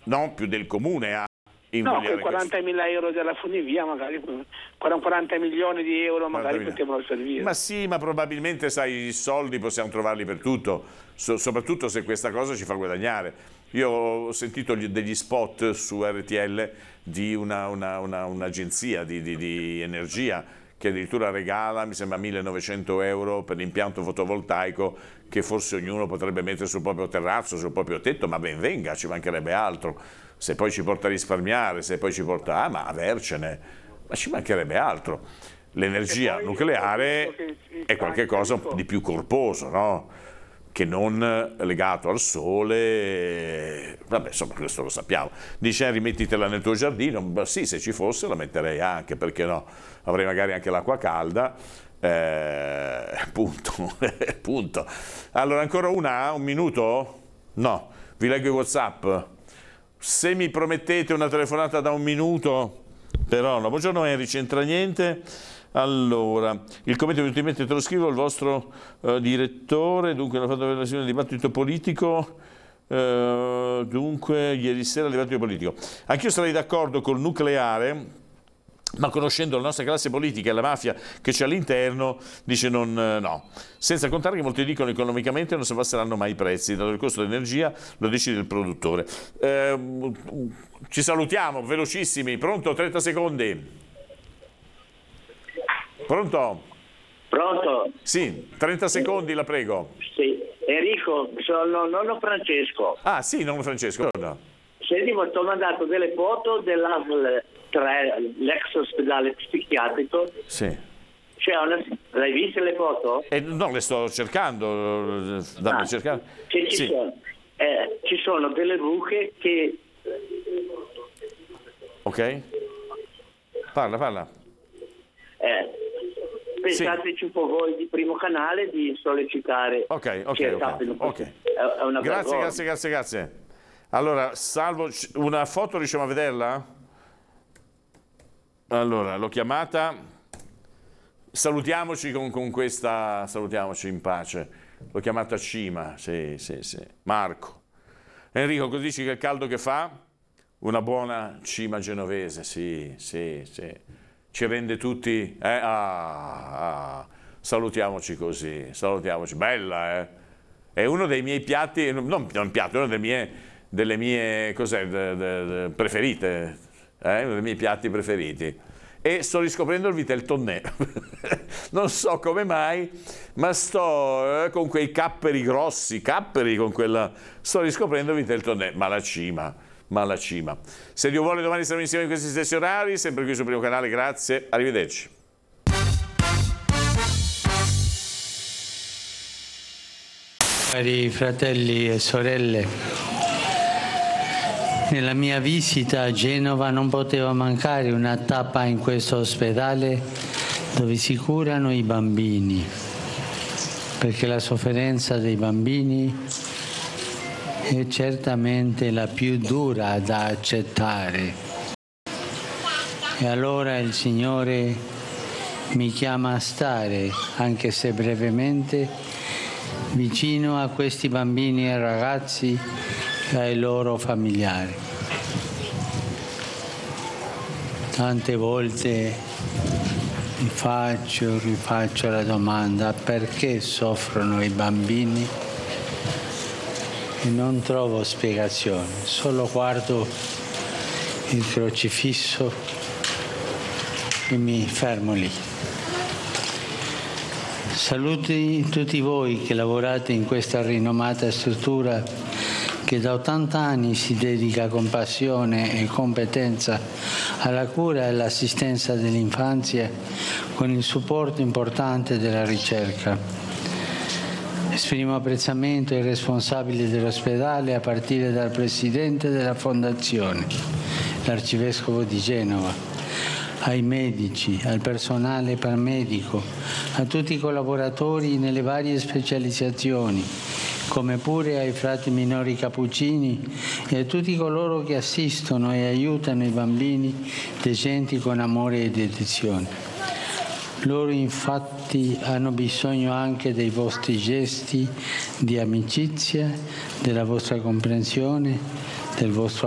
non più del comune a No, quei 40.000 euro della funivia, magari 40 milioni di euro magari potevano servire. Ma sì, ma probabilmente, sai, i soldi possiamo trovarli per tutto, soprattutto se questa cosa ci fa guadagnare. Io ho sentito degli spot su RTL di un'agenzia di energia che addirittura regala, mi sembra, 1.900 euro per l'impianto fotovoltaico che forse ognuno potrebbe mettere sul proprio terrazzo, sul proprio tetto, ma ben venga, ci mancherebbe altro. Se poi ci porta a risparmiare, se poi ci porta ma avercene, ma ci mancherebbe altro. L'energia nucleare è qualcosa di più corposo, no? Che non legato al sole. Vabbè, insomma, questo lo sappiamo. Dice, rimettitela nel tuo giardino. Beh, sì, se ci fosse la metterei anche, perché no? Avrei magari anche l'acqua calda. Punto. Allora, ancora un minuto? No, vi leggo i WhatsApp. Se mi promettete una telefonata da un minuto, però no. Buongiorno Henry, c'entra niente. Allora, il commento evidentemente te lo scrivo, il vostro direttore, dunque hanno fatto una relazione del dibattito politico, dunque ieri sera il dibattito politico. Anch'io sarei d'accordo col nucleare, ma conoscendo la nostra classe politica e la mafia che c'è all'interno, dice no. Senza contare che molti dicono economicamente non si abbasseranno mai i prezzi, dato il costo dell'energia lo decide il produttore. Ci salutiamo, velocissimi, pronto? 30 secondi. Pronto? Pronto? Sì, 30 secondi, la prego. Sì, Enrico, sono nonno Francesco. Ah sì, nonno Francesco. No. Senti, ti ho mandato delle foto dell'ASL 3, l'ex ospedale psichiatrico. Sì. L'hai viste le foto? No, le sto cercando. Cercare. Ci sono delle buche che... Ok. Parla. Pensateci un po' voi di Primo Canale di sollecitare. Ok. È una Grazie. Allora, Salvo, una foto riusciamo a vederla? Allora, l'ho chiamata. Salutiamoci con questa, salutiamoci in pace. L'ho chiamata Cima, sì. Marco. Enrico, così dici che il caldo che fa? Una buona cima genovese, sì. Ci rende tutti, salutiamoci così, bella, È uno dei miei piatti, non un piatto, uno delle mie preferite, uno dei miei piatti preferiti. E sto riscoprendo il vitel tonnè, non so come mai, ma sto con quei capperi grossi, sto riscoprendo il vitel tonnè, ma la cima. Se Dio vuole domani saremo insieme in questi stessi orari, sempre qui sul Primo Canale, grazie, arrivederci. Cari fratelli e sorelle, nella mia visita a Genova non poteva mancare una tappa in questo ospedale dove si curano i bambini, perché la sofferenza dei bambini è certamente la più dura da accettare. E allora il Signore mi chiama a stare, anche se brevemente, vicino a questi bambini e ragazzi e ai loro familiari. Tante volte rifaccio la domanda: perché soffrono i bambini? E non trovo spiegazione, solo guardo il crocifisso e mi fermo lì. Saluti tutti voi che lavorate in questa rinomata struttura che da 80 anni si dedica con passione e competenza alla cura e all'assistenza dell'infanzia con il supporto importante della ricerca. Esprimo apprezzamento ai responsabili dell'ospedale a partire dal presidente della fondazione, l'arcivescovo di Genova, ai medici, al personale paramedico, a tutti i collaboratori nelle varie specializzazioni, come pure ai frati minori cappuccini e a tutti coloro che assistono e aiutano i bambini decenti con amore e dedizione. Loro infatti hanno bisogno anche dei vostri gesti di amicizia, della vostra comprensione, del vostro